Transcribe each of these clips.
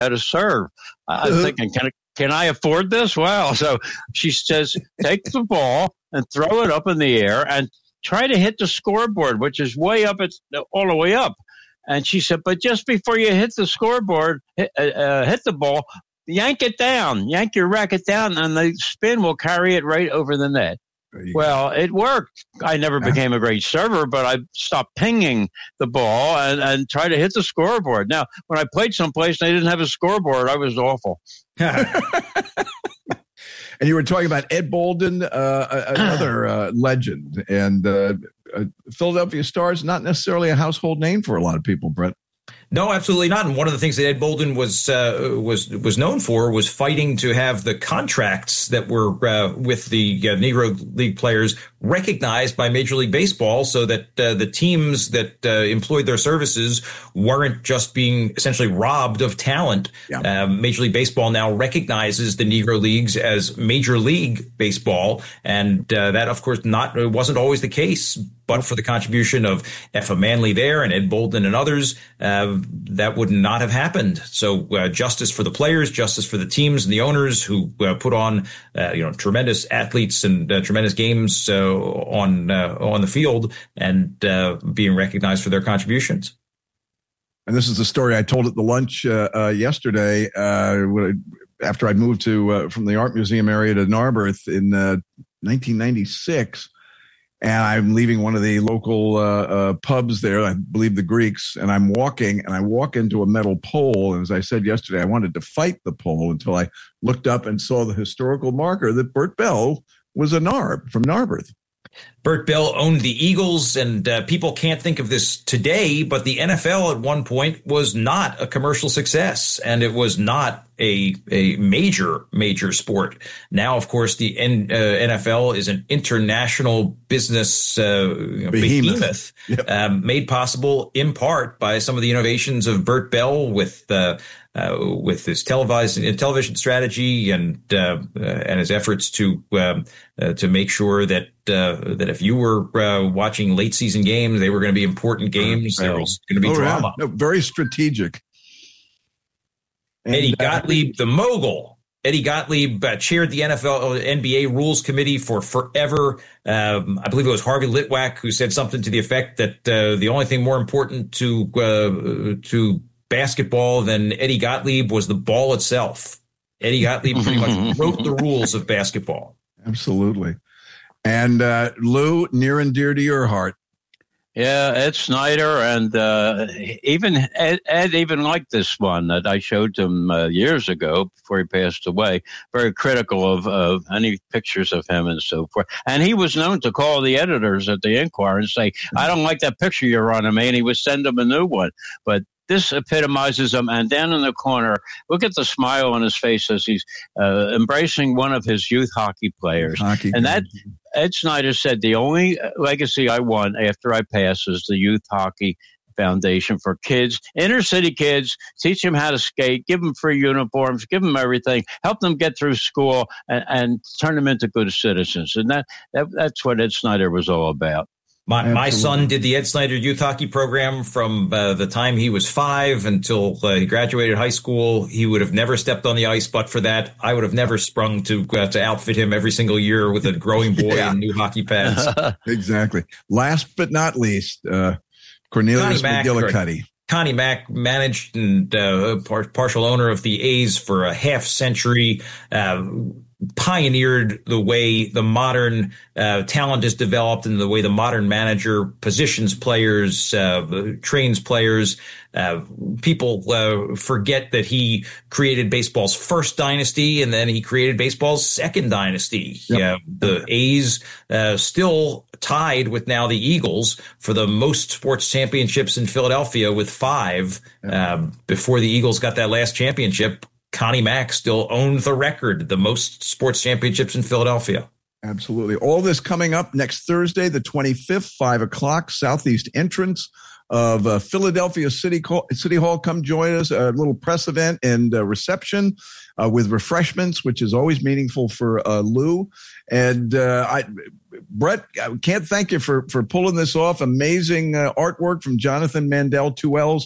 how to serve. I'm thinking, can I afford this? Wow. So she says, take the ball and throw it up in the air and try to hit the scoreboard, which is way up, it's all the way up. And she said, but just before you hit the scoreboard, hit the ball, yank it down, yank your racket down, and the spin will carry it right over the net. Well, it worked. I never became a great server, but I stopped pinging the ball and tried to hit the scoreboard. Now, when I played someplace and they didn't have a scoreboard, I was awful. And you were talking about Ed Bolden, another legend, and Philadelphia Stars, not necessarily a household name for a lot of people, Brett. No, absolutely not. And one of the things that Ed Bolden was known for was fighting to have the contracts that were with the Negro League players recognized by Major League Baseball, so that the teams that employed their services weren't just being essentially robbed of talent. Yeah. Major League Baseball now recognizes the Negro Leagues as Major League Baseball, and that, of course, wasn't always the case. But for the contribution of Effa Manley there and Ed Bolden and others, that would not have happened. So justice for the players, justice for the teams and the owners who put on tremendous athletes and tremendous games on the field, and being recognized for their contributions. And this is the story I told at the lunch yesterday after I'd moved from the Art Museum area to Narberth in 1996. And I'm leaving one of the local pubs there, I believe the Greeks, and I'm walking, and I walk into a metal pole. And as I said yesterday, I wanted to fight the pole until I looked up and saw the historical marker that Bert Bell was a Narb from Narberth. Bert Bell owned the Eagles, and people can't think of this today, but the NFL at one point was not a commercial success, and it was not a major sport. Now, of course, the NFL is an international business behemoth, yep. Made possible in part by some of the innovations of Bert Bell with his television strategy and his efforts to make sure that if you were watching late season games, they were going to be important games. There was going to be drama. No, very strategic. And, Eddie Gottlieb, the mogul. Eddie Gottlieb chaired the NBA Rules Committee for forever. I believe it was Harvey Litwack who said something to the effect that the only thing more important to basketball than Eddie Gottlieb was the ball itself. Eddie Gottlieb pretty much wrote the rules of basketball. Absolutely. And Lou, near and dear to your heart. Yeah, Ed Snyder, and even Ed even liked this one that I showed him years ago before he passed away. Very critical of any pictures of him and so forth. And he was known to call the editors at the Enquirer and say, "I don't like that picture you're running me," and he would send them a new one. But this epitomizes him. And down in the corner, look at the smile on his face as he's embracing one of his youth hockey players. And that, Ed Snyder said, the only legacy I want after I pass is the Youth Hockey Foundation for kids, inner city kids, teach them how to skate, give them free uniforms, give them everything, help them get through school, and turn them into good citizens. And that's what Ed Snyder was all about. My son did the Ed Snyder Youth Hockey Program from the time he was 5 until he graduated high school. He would have never stepped on the ice, but for that, I would have never sprung to outfit him every single year with a growing boy in new hockey pads. Exactly. Last but not least, Cornelius McGillicuddy. Connie Mack managed and partial owner of the A's for a half century, pioneered the way the modern talent is developed and the way the modern manager positions players, trains players. People forget that he created baseball's first dynasty, and then he created baseball's second dynasty. Yep. The A's still tied with now the Eagles for the most sports championships in Philadelphia with 5. Before the Eagles got that last championship, Connie Mack still owned the record, the most sports championships in Philadelphia. Absolutely. All this coming up next Thursday, the 25th, 5 o'clock, southeast entrance of Philadelphia City Hall. Come join us, a little press event and reception with refreshments, which is always meaningful for Lou. And Brett, I can't thank you for pulling this off. Amazing artwork from Jonathan Mandel 2Ls.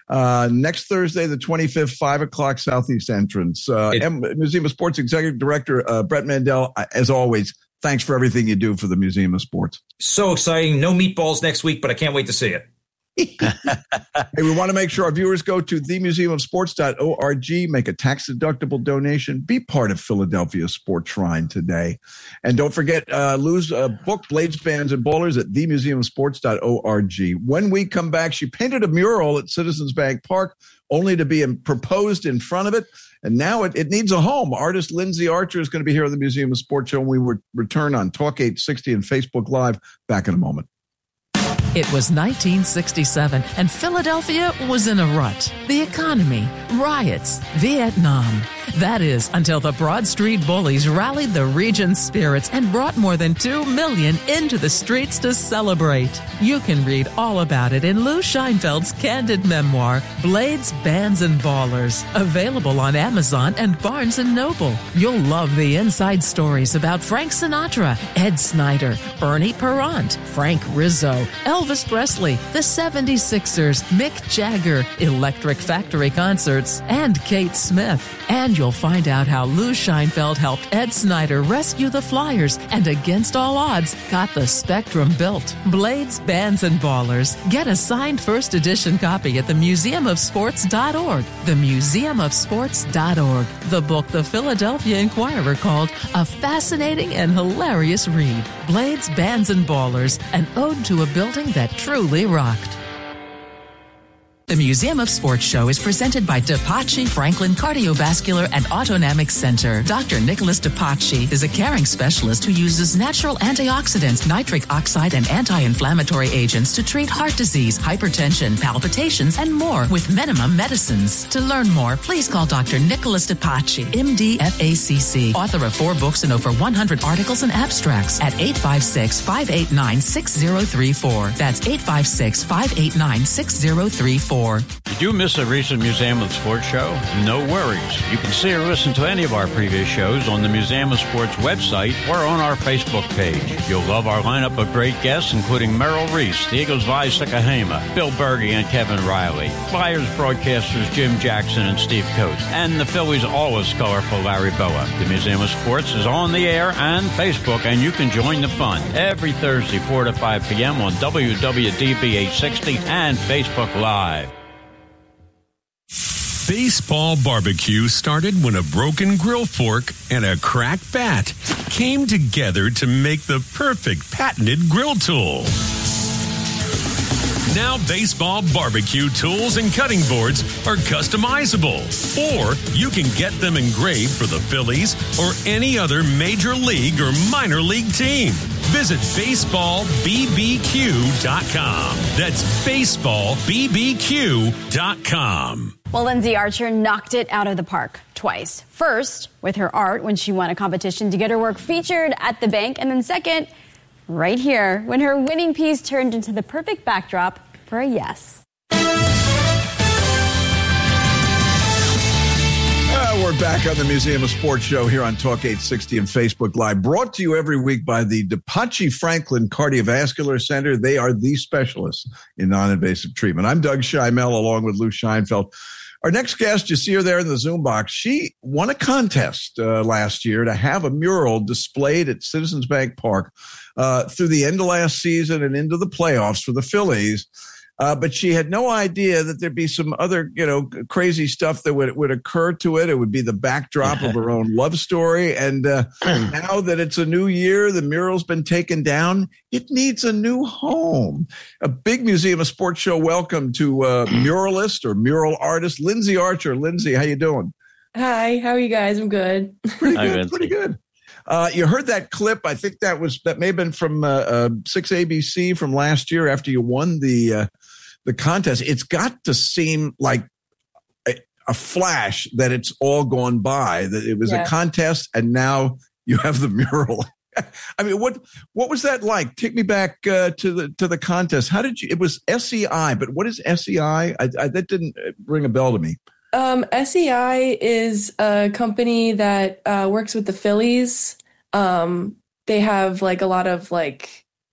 Next Thursday, the 25th, 5 o'clock Southeast entrance. Museum of Sports Executive Director Brett Mandel, as always, thanks for everything you do for the Museum of Sports. So exciting. No meatballs next week, but I can't wait to see it. Hey, we want to make sure our viewers go to themuseumofsports.org, make a tax-deductible donation, be part of Philadelphia's Sports Shrine today. And don't forget, Lou's book, Blades, Bands, and Ballers at themuseumofsports.org. When we come back, she painted a mural at Citizens Bank Park, only to be proposed in front of it. And now it needs a home. Artist Lindsay Archer is going to be here at the Museum of Sports Show, and we return on Talk 860 and Facebook Live. Back in a moment. It was 1967, and Philadelphia was in a rut. The economy, riots, Vietnam. That is, until the Broad Street Bullies rallied the region's spirits and brought more than 2 million into the streets to celebrate. You can read all about it in Lou Scheinfeld's candid memoir, Blades, Bands, and Ballers, available on Amazon and Barnes & Noble. You'll love the inside stories about Frank Sinatra, Ed Snyder, Bernie Perrant, Frank Rizzo, Elvis Presley, the 76ers, Mick Jagger, Electric Factory Concerts, and Kate Smith. And you'll find out how Lou Scheinfeld helped Ed Snyder rescue the Flyers and, against all odds, got the Spectrum built. Blades, Bands, and Ballers. Get a signed first edition copy at themuseumofsports.org. Themuseumofsports.org. The book the Philadelphia Inquirer called a fascinating and hilarious read. Blades, Bands, and Ballers, an ode to a building that truly rocked. The Museum of Sports Show is presented by DePace Franklin Cardiovascular and Autonomic Center. Dr. Nicholas DePace is a caring specialist who uses natural antioxidants, nitric oxide, and anti-inflammatory agents to treat heart disease, hypertension, palpitations, and more with minimum medicines. To learn more, please call Dr. Nicholas DePace, MD, FACC, author of 4 books and over 100 articles and abstracts at 856-589-6034. That's 856-589-6034. Did you miss a recent Museum of Sports show? No worries. You can see or listen to any of our previous shows on the Museum of Sports website or on our Facebook page. You'll love our lineup of great guests, including Merrill Reese, the Eagles' Vi Sikahema, Bill Berge and Kevin Riley, Flyers broadcasters Jim Jackson and Steve Coates, and the Phillies' always colorful Larry Boa. The Museum of Sports is on the air and Facebook, and you can join the fun every Thursday, 4 to 5 p.m. on WWDB 860 and Facebook Live. Baseball barbecue started when a broken grill fork and a cracked bat came together to make the perfect patented grill tool. Now baseball barbecue tools and cutting boards are customizable, or you can get them engraved for the Phillies or any other major league or minor league team. Visit baseballbbq.com. That's baseballbbq.com. Well, Lindsay Archer knocked it out of the park twice. First, with her art when she won a competition to get her work featured at the bank. And then second, right here, when her winning piece turned into the perfect backdrop for a yes. We're back on the Museum of Sports show here on Talk 860 and Facebook Live, brought to you every week by the DePace Franklin Cardiovascular Center. They are the specialists in non-invasive treatment. I'm Doug Scheimel, along with Lou Scheinfeld. Our next guest, you see her there in the Zoom box. She won a contest last year to have a mural displayed at Citizens Bank Park through the end of last season and into the playoffs for the Phillies. But she had no idea that there'd be some other, crazy stuff that would occur to it. It would be the backdrop of her own love story. And now that it's a new year, the mural's been taken down. It needs a new home. A big Museum of Sports show welcome to muralist or mural artist, Lindsay Archer. Lindsay, how you doing? Hi, how are you guys? I'm good. Pretty good, pretty good. You heard that clip. I think that may have been from 6ABC from last year after you won the contest. It's got to seem like a flash that it's all gone by, that it was a contest and now you have the mural. I mean, what was that like? Take me back to the contest. How did you? It was SEI, but what is SEI? That didn't ring a bell to me. SEI is a company that works with the Phillies. They have like a lot of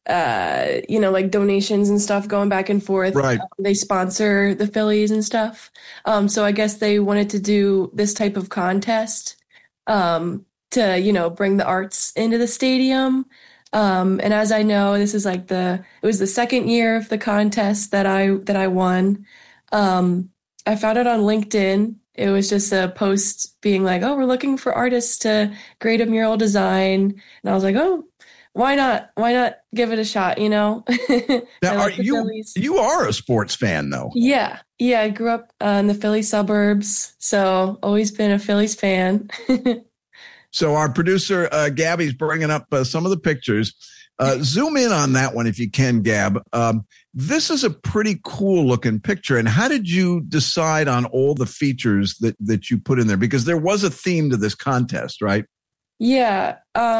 like donations and stuff going back and forth. Right. They sponsor the Phillies and stuff. So I guess they wanted to do this type of contest to, bring the arts into the stadium. And as I know, this is like it was the second year of the contest that I won. I found it on LinkedIn. It was just a post being like, oh, we're looking for artists to create a mural design. And I was like, oh, why not? Why not give it a shot, Now, you are a sports fan, though. Yeah. Yeah, I grew up in the Philly suburbs, so always been a Phillies fan. So our producer, Gabby's bringing up some of the pictures. Zoom in on that one if you can, Gab. This is a pretty cool looking picture. And how did you decide on all the features that you put in there? Because there was a theme to this contest, right? Yeah.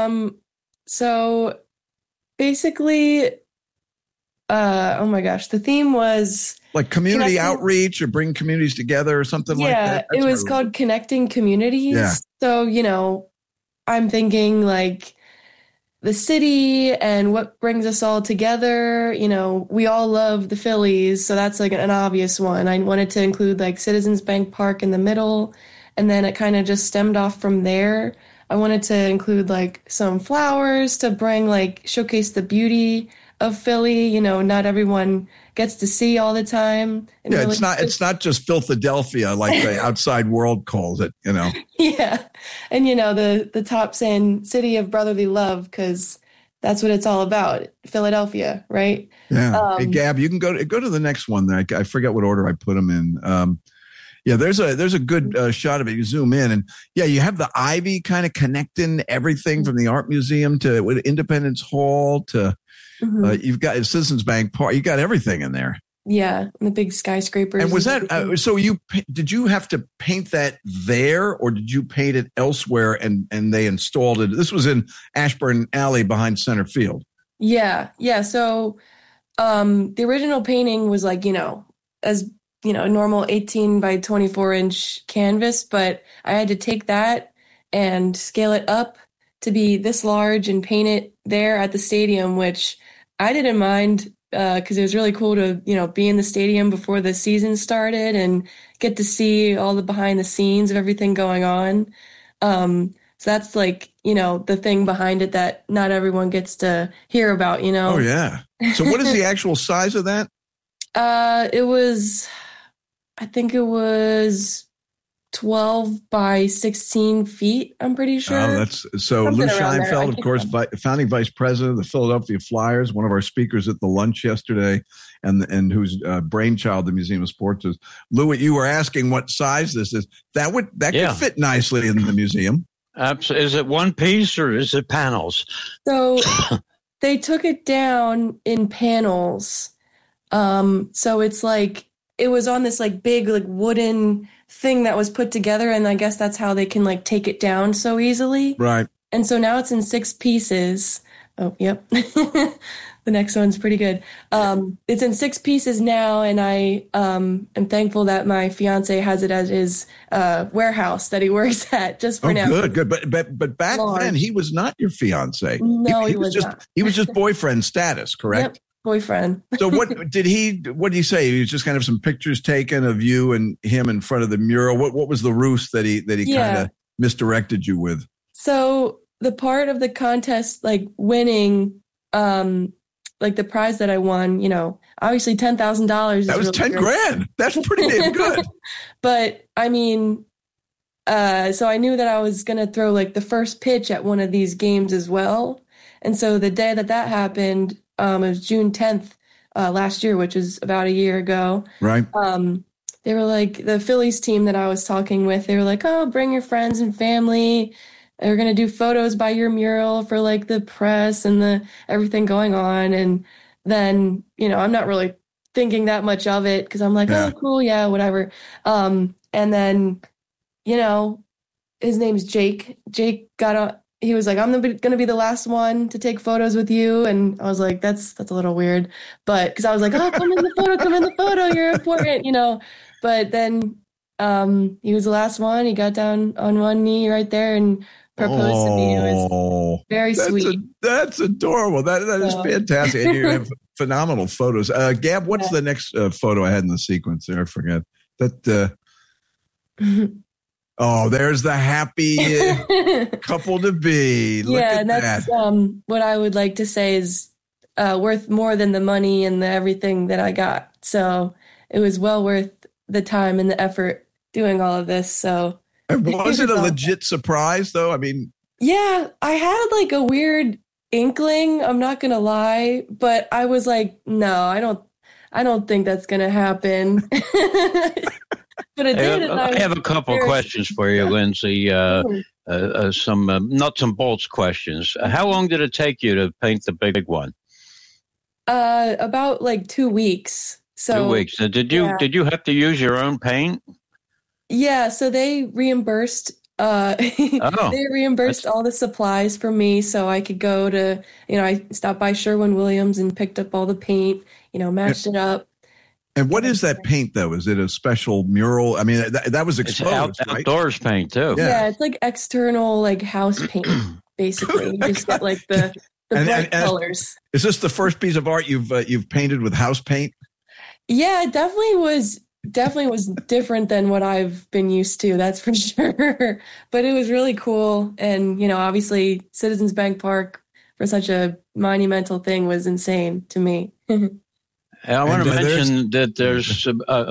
So basically, oh my gosh, the theme was like community outreach or bring communities together or something like that. Yeah, it was called Connecting Communities. Yeah. So, I'm thinking like the city and what brings us all together. We all love the Phillies, so that's like an obvious one. I wanted to include like Citizens Bank Park in the middle, and then it kind of just stemmed off from there. I wanted to include like some flowers to showcase the beauty of Philly. Not everyone gets to see all the time. And yeah, it's not just Philadelphia like the outside world calls it, Yeah. And the top saying city of brotherly love, because that's what it's all about. Philadelphia, right? Yeah. Hey, Gab, you can go to the next one there. I forget what order I put them in. Yeah, there's a good shot of it. You zoom in, and yeah, you have the ivy kind of connecting everything from the art museum to Independence Hall to you've got Citizens Bank Park. You got everything in there. Yeah, and the big skyscrapers. And was that so? Did you have to paint that there, or did you paint it elsewhere? And they installed it. This was in Ashburn Alley behind center field. Yeah. So the original painting was like as a normal 18 by 24 inch canvas, but I had to take that and scale it up to be this large and paint it there at the stadium, which I didn't mind because it was really cool to, be in the stadium before the season started and get to see all the behind the scenes of everything going on. So that's like, the thing behind it that not everyone gets to hear about, Oh, yeah. So what is the actual size of that? I think it was 12 by 16 feet, I'm pretty sure. Oh, that's so. Lou Scheinfeld, of course, founding vice president of the Philadelphia Flyers, one of our speakers at the lunch yesterday, and whose brainchild the Museum of Sports is. Lou, you were asking what size this is. That could fit nicely in the museum. Absolutely. Is it one piece or is it panels? So they took it down in panels. So it's like, it was on this like big like wooden thing that was put together, and I guess that's how they can like take it down so easily. Right. And so now it's in 6 pieces. Oh, yep. The next one's pretty good. It's in 6 pieces now, and I am thankful that my fiance has it at his warehouse that he works at just for now. Good. But back then he was not your fiance. No, he was just not. He was just boyfriend status, correct? Yep. Boyfriend. So what did he say? He was just kind of some pictures taken of you and him in front of the mural. What was the ruse that he kind of misdirected you with? So the part of the contest, like winning, like the prize that I won, obviously $10,000. That was really $10,000. That's pretty damn good. But I mean, so I knew that I was going to throw like the first pitch at one of these games as well. And so the day that happened, it was June 10th last year, which is about a year ago. Right. They were like, the Phillies team that I was talking with, they were like, oh, bring your friends and family. They're going to do photos by your mural for like the press and the everything going on. And then, I'm not really thinking that much of it because I'm like, oh, cool. Yeah, whatever. And then, his name's Jake. Jake got on. He was like, I'm going to be the last one to take photos with you. And I was like, that's a little weird. But because I was like, oh, come in the photo. You're important, But then he was the last one. He got down on one knee right there and proposed to me. It was very sweet. That's adorable. That is fantastic. And you have phenomenal photos. Gab, what's the next photo I had in the sequence there? I forget that. Oh, there's the happy couple to be. Look at that's that. What I would like to say is worth more than the money and everything that I got. So it was well worth the time and the effort doing all of this. So was it a legit surprise, though? I mean, yeah, I had like a weird inkling. I'm not gonna lie, but I was like, no, I don't think that's gonna happen. But it did. I have a couple of questions for you, Lindsay. Some nuts and bolts questions. How long did it take you to paint the big one? About like 2 weeks. So 2 weeks. Did you have to use your own paint? Yeah, so they reimbursed. They reimbursed all the supplies for me, so I could go to. I stopped by Sherwin-Williams and picked up all the paint. Matched it up. And what is that paint, though? Is it a special mural? I mean, that was exposed, right? Outdoors paint, too. Yeah, it's like external, like house paint, basically. You just get like the bright colors. Is this the first piece of art you've painted with house paint? Yeah, it definitely was different than what I've been used to. That's for sure. But it was really cool, and obviously, Citizens Bank Park for such a monumental thing was insane to me. I want to mention that there's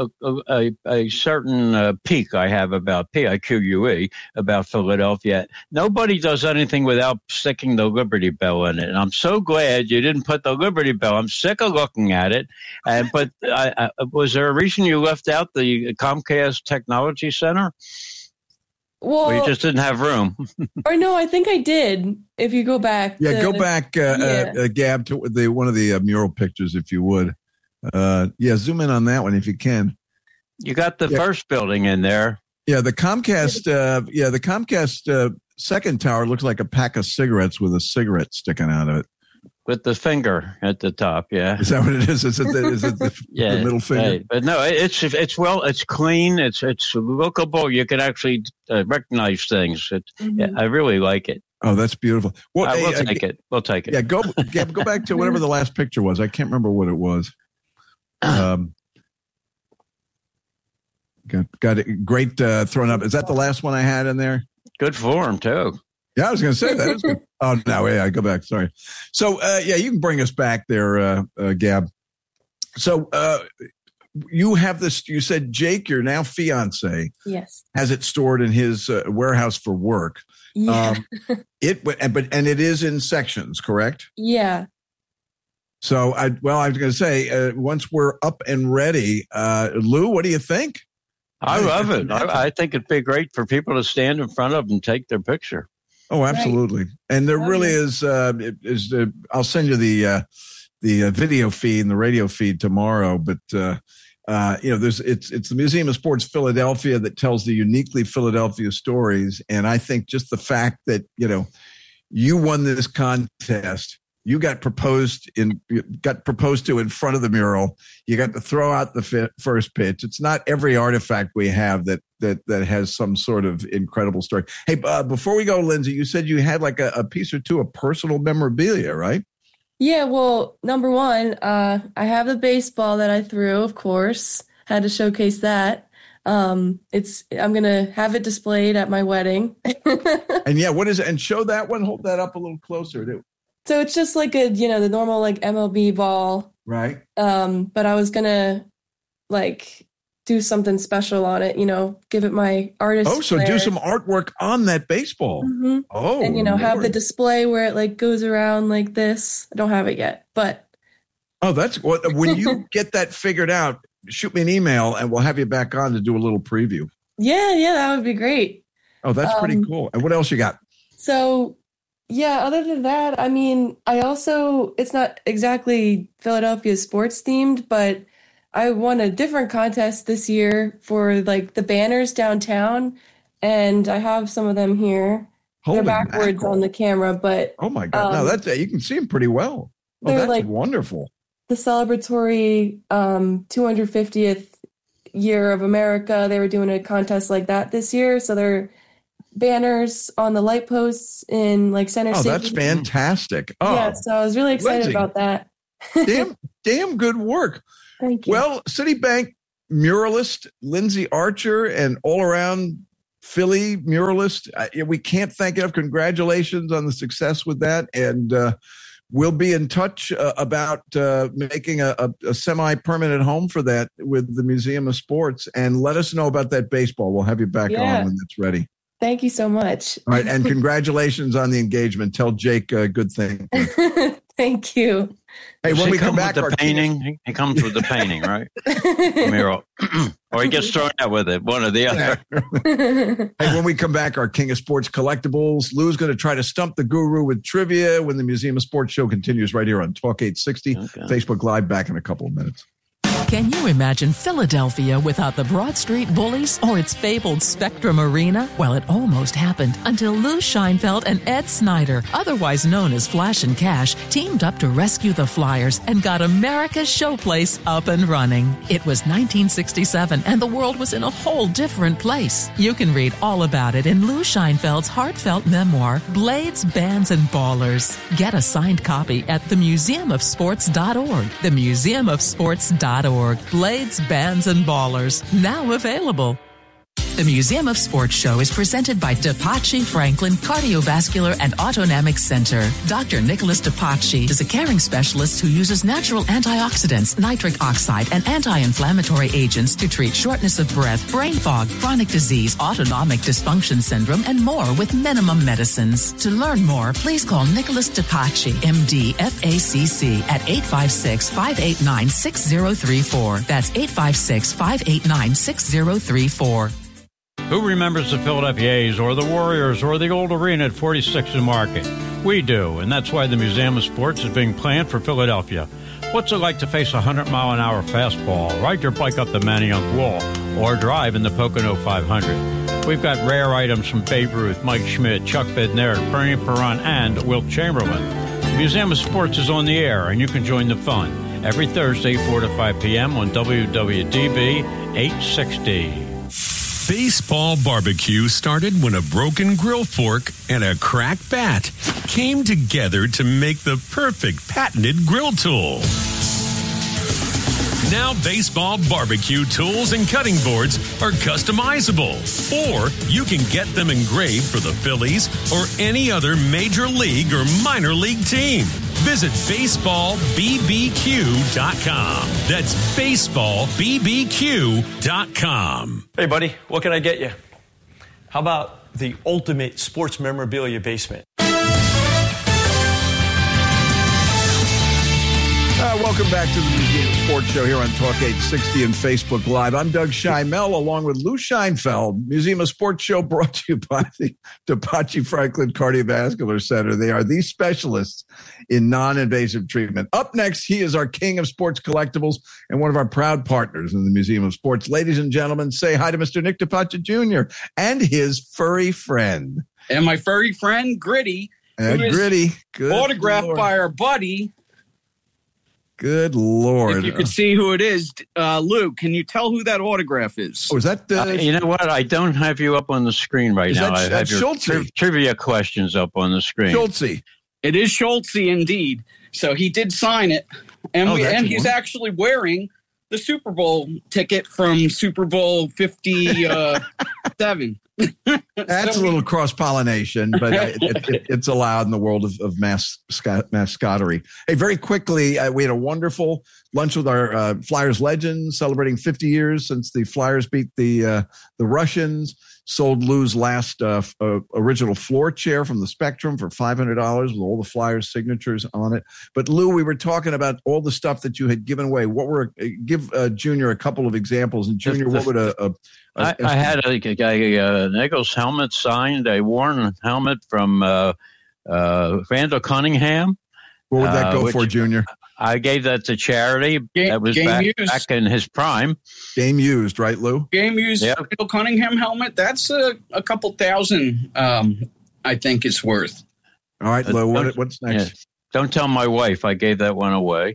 a certain peak I have about PIQUE about Philadelphia. Nobody does anything without sticking the Liberty Bell in it. And I'm so glad you didn't put the Liberty Bell. I'm sick of looking at it. But was there a reason you left out the Comcast Technology Center? Well, Well, you just didn't have room. Or no, I think I did. If you go back. Yeah, go back, Gab, to one of the mural pictures, if you would. Zoom in on that one if you can. You got the first building in there. Yeah, the Comcast. The Comcast second tower looks like a pack of cigarettes with a cigarette sticking out of it. With the finger at the top, yeah. Is that what it is? Is it the middle finger? Right. But no, it's clean, it's lookable. You can actually recognize things. I really like it. Oh, that's beautiful. Well, we'll take it. We'll take it. Yeah, go back to whatever the last picture was. I can't remember what it was. Got it. Great thrown up. Is that the last one I had in there? Good form too. Yeah, I was going to say that. Was good. Oh, no, I go back. Sorry. So, you can bring us back there, Gab. So, you have this, you said Jake, your now fiance, yes, has it stored in his warehouse for work. Yeah. And it is in sections, correct? Yeah. So, I was going to say, once we're up and ready, Lou, what do you think? I love it. I think it'd be great for people to stand in front of and take their picture. Oh, absolutely. Right. And there really is. I'll send you the video feed and the radio feed tomorrow. But it's the Museum of Sports Philadelphia that tells the uniquely Philadelphia stories. And I think just the fact that you won this contest. You got proposed to in front of the mural. You got to throw out the first pitch. It's not every artifact we have that has some sort of incredible story. Hey, before we go, Lindsay, you said you had like a piece or two of personal memorabilia, right? Yeah. Well, number one, I have the baseball that I threw. Of course, had to showcase that. I'm gonna have it displayed at my wedding. And what is it? And show that one. Hold that up a little closer. So it's just like the normal like MLB ball. Right. But I was gonna do something special on it, give it my artist. Oh, so flair. do some artwork on that baseball. Mm-hmm. Oh. And have the display where it goes around like this. I don't have it yet, but that's what when you get that figured out, shoot me an email and we'll have you back on to do a little preview. Yeah, that would be great. Oh, that's pretty cool. And what else you got? So other than that, I mean, it's not exactly Philadelphia sports themed, but I won a different contest this year for the banners downtown, and I have some of them here. They're backwards on the camera, but oh my God, no, that's you can see them pretty well. Oh, that's wonderful. The celebratory 250th year of America. They were doing a contest like that this year, so they're banners on the light posts in like Center City. Oh, that's fantastic. Oh, yeah. So I was really excited Lindsay, about that. damn good work. Thank you. Well, Citibank muralist Lindsay Archer and all around Philly muralist. We can't thank enough. Congratulations on the success with that. And we'll be in touch about making a semi-permanent home for that with the Museum of Sports. And let us know about that baseball. We'll have you back on when it's ready. Thank you so much. All right. And congratulations on the engagement. Tell Jake good thing. Thank you. Hey, when we come back, with the painting, he comes with the painting, right? Mural. Or he gets thrown out with it, one or the other. Hey, when we come back, our King of Sports collectibles. Lou's going to try to stump the guru with trivia when the Museum of Sports show continues right here on Talk 860. Okay. Facebook Live back in a couple of minutes. Can you imagine Philadelphia without the Broad Street Bullies or its fabled Spectrum Arena? Well, it almost happened until Lou Scheinfeld and Ed Snyder, otherwise known as Flash and Cash, teamed up to rescue the Flyers and got America's showplace up and running. It was 1967 and the world was in a whole different place. You can read all about it in Lou Scheinfeld's heartfelt memoir, Blades, Bands, and Ballers. Get a signed copy at themuseumofsports.org. Themuseumofsports.org. Blades, Bands, and Ballers. Now available. The Museum of Sports show is presented by DePachi Franklin Cardiovascular and Autonomic Center. Dr. Nicholas DePachi is a caring specialist who uses natural antioxidants, nitric oxide, and anti-inflammatory agents to treat shortness of breath, brain fog, chronic disease, autonomic dysfunction syndrome, and more with minimum medicines. To learn more, please call Nicholas DePachi, MD, FACC, at 856-589-6034. That's 856-589-6034. Who remembers the Philadelphia A's or the Warriors or the old arena at 46th and Market? We do, and that's why the Museum of Sports is being planned for Philadelphia. What's it like to face a 100-mile-an-hour fastball, ride your bike up the Manayunk Wall, or drive in the Pocono 500? We've got rare items from Babe Ruth, Mike Schmidt, Chuck Bednarik, Bernie Perron, and Wilt Chamberlain. The Museum of Sports is on the air, and you can join the fun every Thursday, 4 to 5 p.m. on WWDB 860. Baseball barbecue started when a broken grill fork and a cracked bat came together to make the perfect patented grill tool. Now baseball barbecue tools and cutting boards are customizable, or you can get them engraved for the Phillies or any other major league or minor league team. Visit baseballbbq.com. That's baseballbbq.com. Hey, buddy, what can I get you? How about the ultimate sports memorabilia basement? Welcome back to the Museum of Sports show here on Talk 860 and Facebook Live. I'm Doug Scheimel along with Lou Scheinfeld. Museum of Sports show brought to you by the DePachi Franklin Cardiovascular Center. They are the specialists in non-invasive treatment. Up next, he is our king of sports collectibles and one of our proud partners in the Museum of Sports. Ladies and gentlemen, say hi to Mr. Nick DePachi Jr. and his furry friend. And my furry friend, Gritty. Gritty. Good autographed Lord. by our buddy. Good Lord. If you could see who it is, Lou, can you tell who that autograph is? Oh, is that you know what? I don't have you up on the screen right now. I have your trivia questions up on the screen. Schultze. It is Schultze indeed. So he did sign it. And he's actually wearing the Super Bowl ticket from Super Bowl 57. That's a little cross-pollination, but it's allowed in the world of mascottery. Hey, very quickly, we had a wonderful lunch with our Flyers legends, celebrating 50 years since the Flyers beat the Russians. Sold Lou's last original floor chair from the Spectrum for $500 with all the Flyers signatures on it. But Lou, we were talking about all the stuff that you had given away. Give Junior a couple of examples. And Junior, what would I had an Eagles helmet signed, a worn helmet from Randall Cunningham. What would that go for, Junior? I gave that to charity. That was back in his prime. Game used, right, Lou? Game used. Yep. Randall Cunningham helmet. That's a couple thousand, I think it's worth. All right, Lou, what's next? Yeah. Don't tell my wife I gave that one away.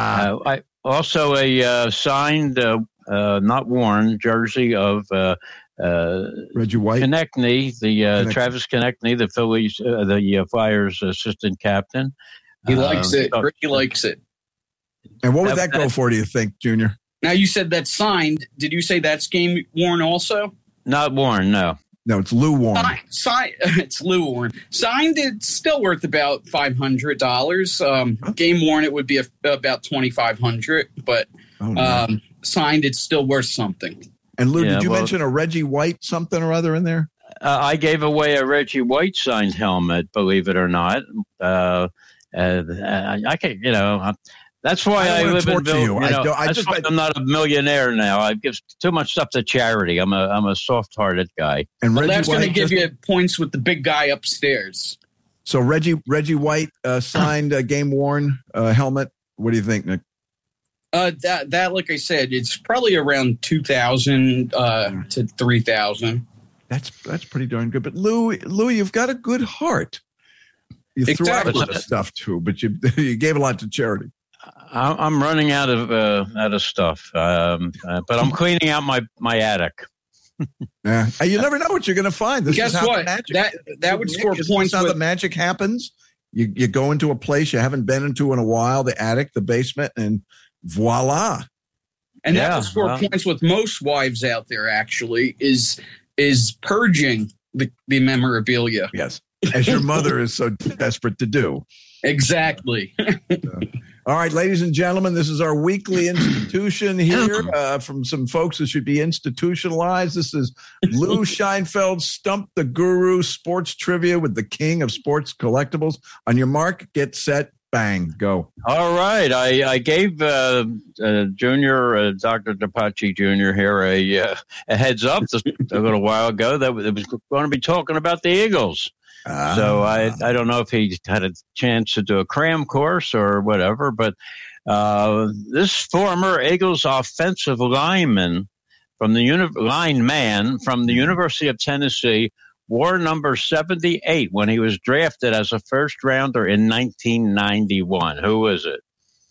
I also a signed, not worn, jersey of Reggie White, Konechny, Travis Konechny, the Phillies, the Flyers assistant captain. He likes it. Ricky likes it. And what would that go for, do you think, Junior? Now, you said that's signed. Did you say that's game worn also? Not worn, no. No, it's Lou Warren. It's Lou Warren. Signed, it's still worth about $500. Game worn, it would be about $2,500. But signed, it's still worth something. And Lou, did you mention a Reggie White something or other in there? I gave away a Reggie White signed helmet, believe it or not. I can, that's why I live in Bill. I'm not a millionaire now. I give too much stuff to charity. I'm a soft-hearted guy. And that's going to give you points with the big guy upstairs. So Reggie White signed a game-worn helmet. What do you think, Nick? That like I said, it's probably around 2,000 to 3,000. That's pretty darn good. But Lou, you've got a good heart. You threw out a lot of stuff too, but you gave a lot to charity. I'm running out of stuff, but I'm cleaning out my attic. Yeah, you never know what you're going to find. Guess what? That would score points. How the magic happens. You go into a place you haven't been into in a while, the attic, the basement, and voila. And that would score points with most wives out there. Actually, is purging the memorabilia. Yes, as your mother is so desperate to do. Exactly. All right, ladies and gentlemen, this is our weekly institution here from some folks that should be institutionalized. This is Lou Scheinfeld, Stump the Guru, Sports Trivia with the King of Sports Collectibles. On your mark, get set, bang, go. All right. I gave Junior, Dr. DePace Jr. here a heads up a little while ago that it was going to be talking about the Eagles. So I don't know if he had a chance to do a cram course or whatever, but this former Eagles offensive lineman from the University of Tennessee wore number 78 when he was drafted as a first rounder in 1991. Who is it?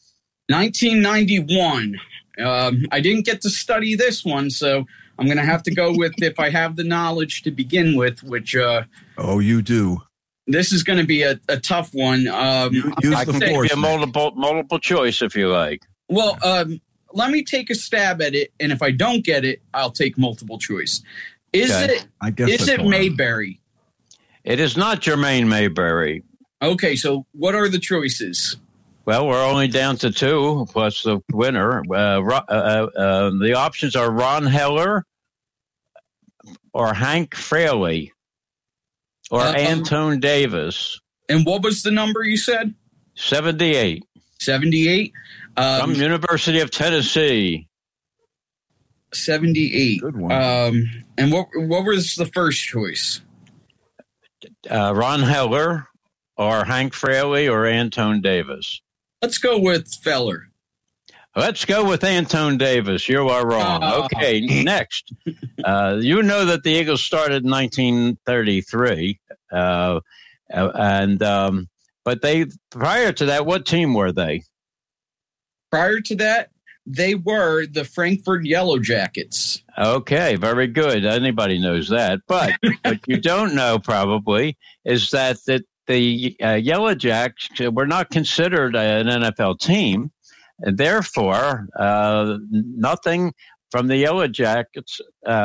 1991. I didn't get to study this one, so I'm going to have to go with if I have the knowledge to begin with, which... oh, you do. This is going to be a tough one. I can give you a multiple choice if you like. Well, let me take a stab at it, and if I don't get it, I'll take multiple choice. Is it Mayberry? It is not Jermaine Mayberry. Okay, so what are the choices? Well, we're only down to two plus the winner. The options are Ron Heller or Hank Fraley or Antone Davis. And what was the number you said? 78. 78? From University of Tennessee. 78. Good one. And what was the first choice? Ron Heller or Hank Fraley or Antone Davis. Let's go with Feller. Let's go with Antone Davis. You are wrong. Okay, next. You know that the Eagles started in 1933, but they prior to that, what team were they? Prior to that, they were the Frankfurt Yellow Jackets. Okay, very good. Anybody knows that. But what you don't know probably is that the Yellow Jacks were not considered an NFL team. And therefore, nothing from the Yellow Jackets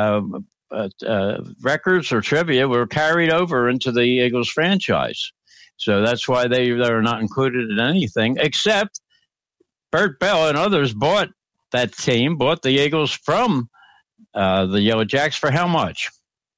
records or trivia were carried over into the Eagles franchise. So that's why they're not included in anything, except Bert Bell and others bought the Eagles from the Yellow Jacks for how much?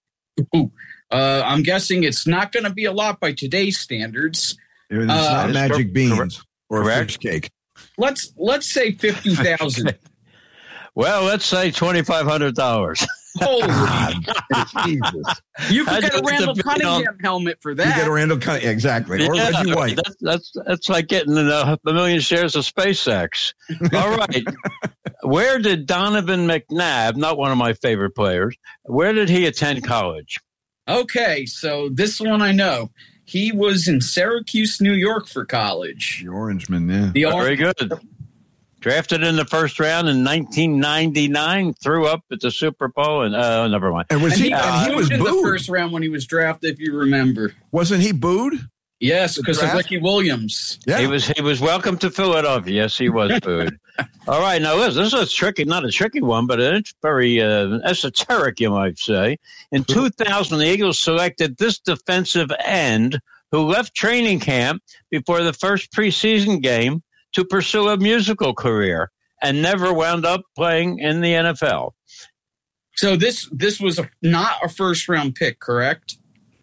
I'm guessing it's not going to be a lot by today's standards. It's not magic beans or a fish cake. Let's say 50,000. Okay. Well, let's say $2,500. Holy Jesus! You could get a Randall Cunningham helmet for that. You get a Randall Cunningham, exactly, or Reggie White. That's like getting a million shares of SpaceX. All right, where did Donovan McNabb, not one of my favorite players, where did he attend college? Okay, so this one I know. He was in Syracuse, New York for college. The Orangeman, yeah. Very good. Drafted in the first round in 1999, threw up at the Super Bowl, and never mind. And he was in booed the first round when he was drafted, if you remember. Wasn't he booed? Yes, because of Ricky Williams. Yeah. He was welcome to Philadelphia. Yes, he was booed. All right, now this is a tricky, not a tricky one, but it's very esoteric, you might say. In 2000, the Eagles selected this defensive end who left training camp before the first preseason game to pursue a musical career and never wound up playing in the NFL. So this was not a first-round pick, correct?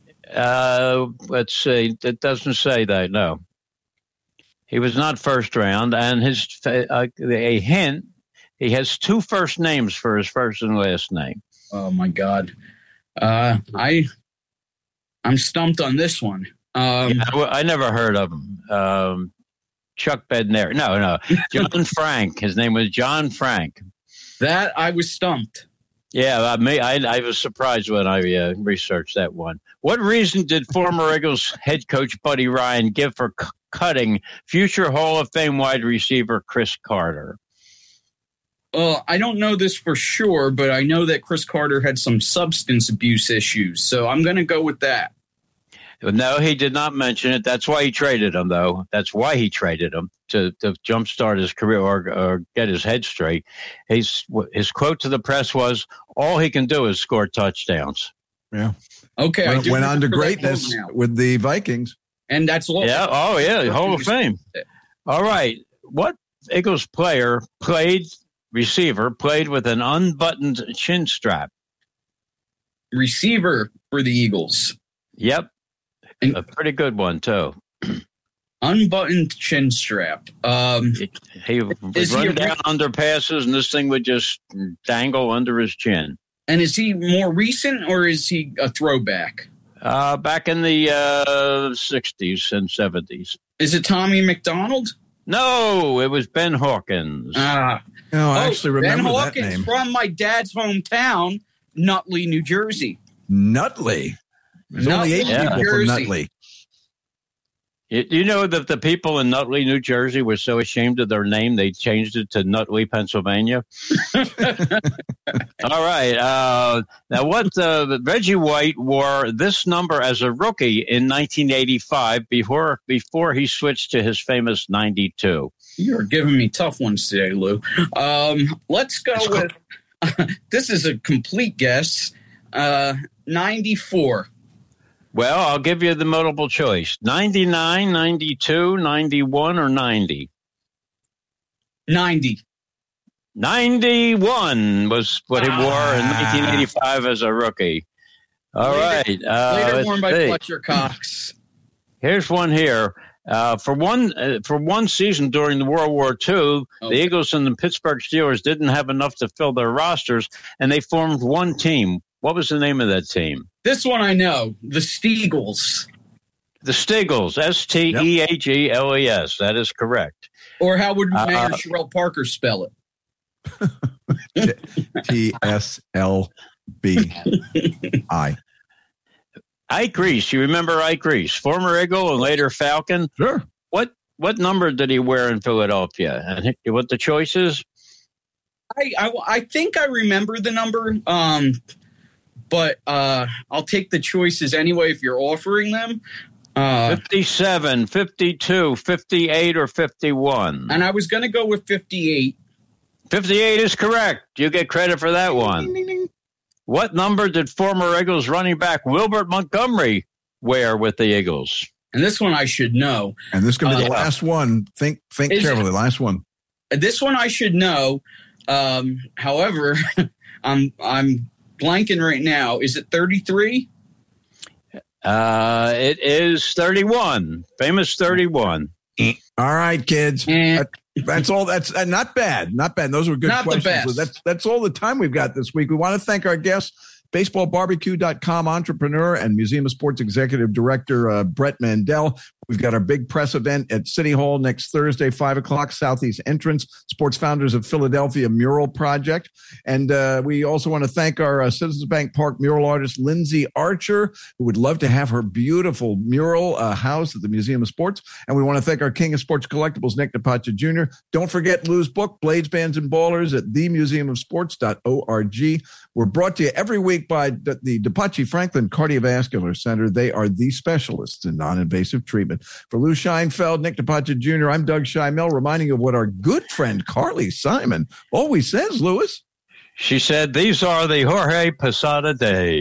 Let's see. It doesn't say that, no. He was not first round, and a hint, he has two first names for his first and last name. Oh, my God. I'm stumped on this one. I never heard of him. Chuck Bednarik. No. John Frank. His name was John Frank. That I was stumped. Yeah, I was surprised when I researched that one. What reason did former Eagles head coach Buddy Ryan give for cutting future Hall of Fame wide receiver Chris Carter? I don't know this for sure, but I know that Chris Carter had some substance abuse issues, so I'm going to go with that. No, he did not mention it. That's why he traded him, though. That's why he traded him, to jumpstart his career or get his head straight. His quote to the press was, all he can do is score touchdowns. Yeah. Okay. Went on to greatness with the Vikings. And that's all. Yeah. Oh, yeah. Hall of Fame. All right. What Eagles receiver played with an unbuttoned chin strap? Receiver for the Eagles. Yep. A pretty good one, too. Unbuttoned chin strap. He would run down under passes, and this thing would just dangle under his chin. And is he more recent, or is he a throwback? Back in the 60s and 70s. Is it Tommy McDonald? No, it was Ben Hawkins. I actually remember Ben that Hawkins name. From my dad's hometown, Nutley, New Jersey. Nutley? There's only 8 people from Nutley. You know that the people in Nutley, New Jersey were so ashamed of their name, they changed it to Nutley, Pennsylvania. All right. Now, Reggie White wore this number as a rookie in 1985 before he switched to his famous 92. You're giving me tough ones today, Lou. Let's go with this is a complete guess. 94. Well, I'll give you the multiple choice. 99, 92, 91, or 90? 90. 91 was what he wore in 1985 as a rookie. All right. Later worn by Fletcher Cox. Here's one here. For one season during the World War II, the Eagles and the Pittsburgh Steelers didn't have enough to fill their rosters, and they formed one team. What was the name of that team? This one I know. The Steagles. The Steagles. Steagles. That is correct. Or how would Mayor Sherelle Parker spell it? TSLBI. Ike Reese. You remember Ike Reese? Former Eagle and later Falcon? Sure. What number did he wear in Philadelphia? And what the choice is? I think I remember the number. But I'll take the choices anyway if you're offering them. 57, 52, 58, or 51. And I was going to go with 58. 58 is correct. You get credit for that one. Ding, ding, ding. What number did former Eagles running back Wilbert Montgomery wear with the Eagles? And this one I should know. And this is going to be the last one. Think carefully. Last one. This one I should know. However, I'm blanking right now. Is it 33? It is 31. Famous 31. All right, kids. That's all. That's not bad. Not bad. Those were good questions. The best. That's all the time we've got this week. We want to thank our guests, BaseballBarbecue.com entrepreneur and Museum of Sports Executive Director Brett Mandel. We've got our big press event at City Hall next Thursday, 5 o'clock, Southeast entrance, Sports Founders of Philadelphia mural project. And we also want to thank our Citizens Bank Park mural artist, Lindsay Archer, who would love to have her beautiful mural housed at the Museum of Sports. And we want to thank our King of Sports Collectibles, Nick DePace Jr. Don't forget Lou's book, Blades, Bands, and Ballers at themuseumofsports.org. We're brought to you every week by the DePace Franklin Cardiovascular Center. They are the specialists in non-invasive treatment. For Lou Scheinfeld, Nick DePace Jr., I'm Doug Scheimel, reminding you of what our good friend Carly Simon always says, Louis. She said, these are the Jorge Posada days.